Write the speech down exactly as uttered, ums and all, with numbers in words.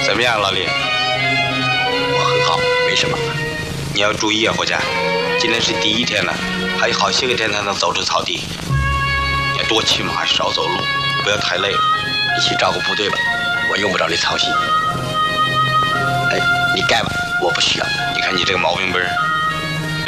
怎么样，老李？ 我很好，没什么。 你要注意啊，伙计，今天是第一天了，还有好些个天才能走出草地。你要多骑马，少走路，不要太累了。 你去照顾部队吧，我用不着你操心。哎，你该吧，我不需要。 你看你这个毛病不是？